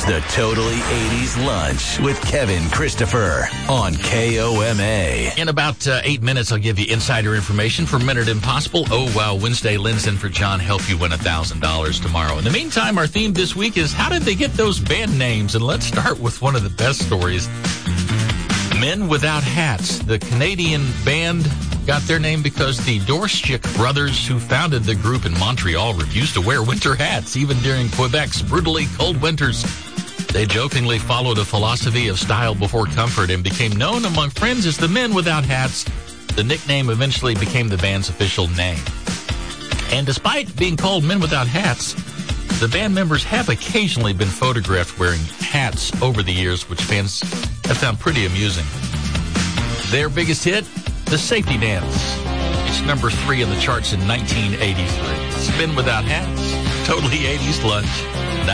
the Totally 80s Lunch with Kevin Christopher on KOMA. In about 8 minutes, I'll give you insider information for Minute Impossible. Oh, wow, Wednesday, Lynn's in for John. Help you win $1,000 tomorrow. In the meantime, our theme this week is how did they get those band names? And let's start with one of the best stories. Men Without Hats. The Canadian band got their name because the Dorschik brothers, who founded the group in Montreal, refused to wear winter hats, even during Quebec's brutally cold winters. They jokingly followed a philosophy of style before comfort and became known among friends as the Men Without Hats. The nickname eventually became the band's official name. And despite being called Men Without Hats, the band members have occasionally been photographed wearing hats over the years, which fans have found pretty amusing. Their biggest hit, The Safety Dance. It's number 3 in the charts in 1983. Men Without Hats, Totally 80s Lunch.